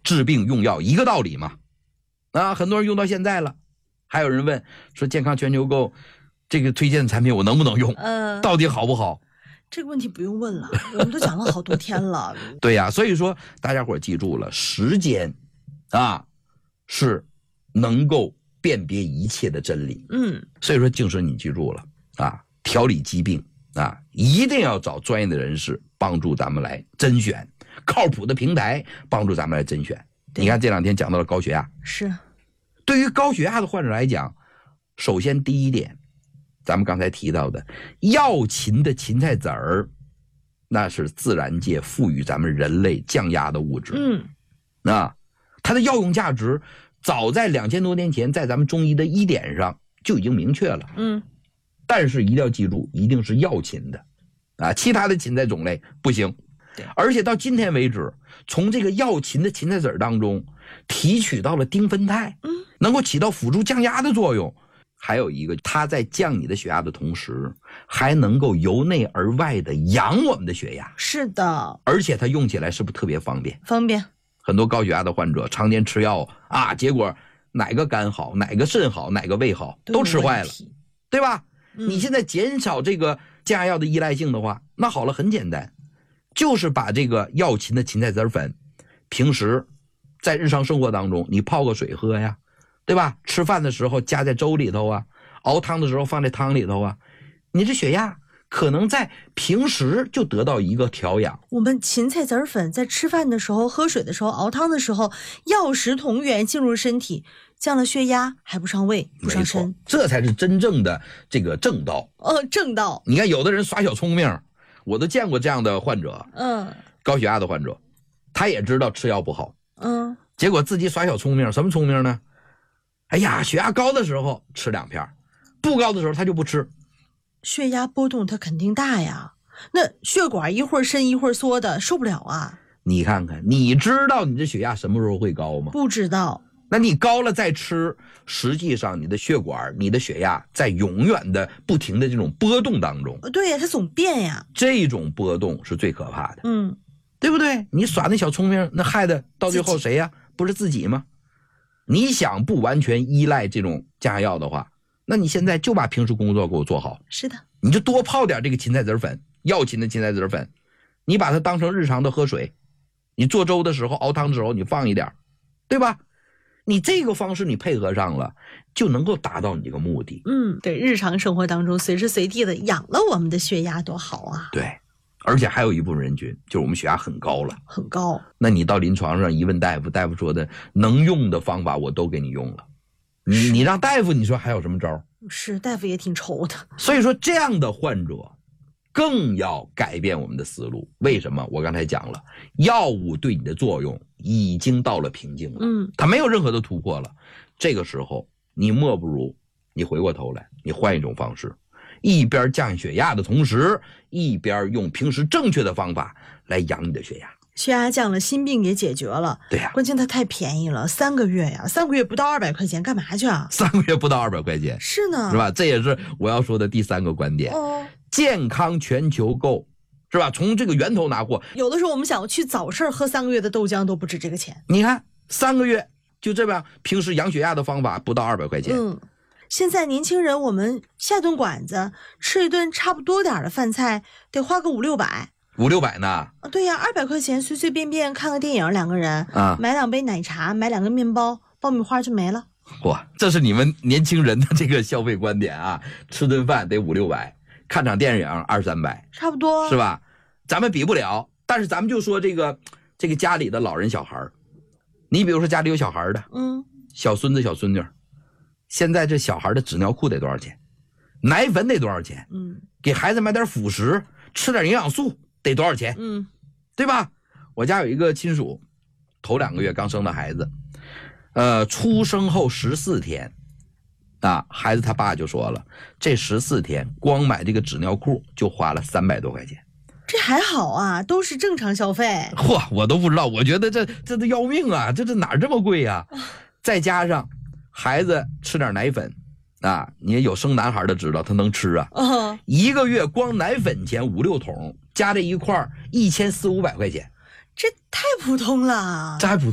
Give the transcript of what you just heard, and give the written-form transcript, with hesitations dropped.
治病用药一个道理嘛。很多人用到现在了，还有人问说健康全球购这个推荐的产品我能不能用？到底好不好？ 这个问题不用问了，我们都讲了好多天了。 对呀，所以说大家伙记住了，时间是能够辨别一切的真理。所以说净身你记住了调理疾病一定要找专业的人士帮助咱们来甄选，靠谱的平台帮助咱们来甄选。你看这两天讲到了高血压， 是对于高血压的患者来讲，首先第一点，咱们刚才提到的药芹的芹菜籽儿，那是自然界赋予咱们人类降压的物质。它的药用价值早在2000多年前在咱们中医的医典上就已经明确了。但是一定要记住，一定是药芹的其他的芹菜种类不行。而且到今天为止，从这个药芹的芹菜籽当中提取到了丁酚肽，能够起到辅助降压的作用。还有一个，它在降你的血压的同时，还能够由内而外的养我们的血压。 是的， 而且它用起来是不是特别方便？ 方便。 很多高血压的患者常年吃药结果哪个肝好，哪个肾好，哪个胃好，都吃坏了，对吧？你现在减少这个降压药的依赖性的话，那好了，很简单，就是把这个药芹的芹菜籽粉，平时在日常生活当中你泡个水喝呀，对吧？吃饭的时候加在粥里头熬汤的时候放在汤里头你这血压可能在平时就得到一个调养。 我们芹菜籽粉在吃饭的时候、喝水的时候、熬汤的时候，药食同源进入身体，降了血压还不伤胃不伤身， 这才是真正的这个正道。 正道。 你看有的人耍小聪明，我都见过这样的患者，高血压的患者，他也知道吃药不好，结果自己耍小聪明。什么聪明呢？哎呀，血压高的时候吃2片，不高的时候他就不吃。 血压波动它肯定大呀，那血管一会儿伸一会儿缩的，受不了啊。 你看看，你知道你这血压什么时候会高吗？ 不知道。 那你高了再吃，实际上你的血管、你的血压在永远的不停的这种波动当中。 对呀，它总变呀。 这种波动是最可怕的。对不对？你耍那小聪明，那害的到最后谁呀？不是自己吗？你想不完全依赖这种降压药的话，那你现在就把平时工作给我做好。 是的， 你就多泡点这个芹菜籽粉，药芹的芹菜籽粉，你把它当成日常的喝水，你做粥的时候、熬汤的时候你放一点，对吧？你这个方式你配合上了，就能够达到你这个目的。 对，日常生活当中随时随地的养了我们的血压多好啊。 对，而且还有一部分人群，就是我们血压很高了， 很高。那你到临床上一问大夫，大夫说的能用的方法我都给你用了，你让大夫你说还有什么招？ 是，大夫也挺愁的。 所以说这样的患者更要改变我们的思路。为什么？我刚才讲了，药物对你的作用已经到了瓶颈了，它没有任何的突破了。这个时候你莫不如你回过头来，你换一种方式，一边降血压的同时，一边用平时正确的方法来养你的血压。 血压降了，心病也解决了。 对呀， 关键它太便宜了，3个月呀，3个月不到200块钱，干嘛去啊 ？3个月不到200块钱， 是呢， 是吧？这也是我要说的第3个观点。健康全球购，是吧？从这个源头拿货。 有的时候我们想去早市喝3个月的豆浆都不止这个钱。 你看3个月就这样，平时养血压的方法不到200块钱。 现在年轻人我们下顿馆子吃一顿差不多点的饭菜得花个500-600 呢。 对呀，200块钱随随便便看个电影，2个人买2杯奶茶，买2个面包，爆米花就没了。 哇，这是你们年轻人的这个消费观点啊！吃顿饭得500-600，看场电影200-300， 差不多是吧？咱们比不了，但是咱们就说这个家里的老人小孩，你比如说家里有小孩的，小孙子小孙女，现在这小孩的纸尿裤得多少钱？奶粉得多少钱？给孩子买点辅食，吃点营养素得多少钱？对吧？我家有一个亲属，头2个月刚生的孩子，出生后14天孩子他爸就说了，这14天光买这个纸尿裤就花了300多块钱。 这还好啊，都是正常消费。 我都不知道，我觉得这都要命啊，这哪这么贵啊？再加上孩子吃点奶粉你也有生男孩的知道他能吃啊。1个月光奶粉钱5-6桶，加这一块1400-500块钱， 这太普通了。 这还普通。